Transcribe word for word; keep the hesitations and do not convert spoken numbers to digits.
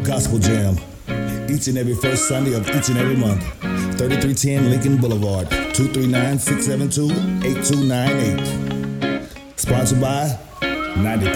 Gospel Jam, each and every first Sunday of each and every month. thirty-three ten Lincoln Boulevard, two three nine, six seven two, eight two nine eight. Sponsored by ninety.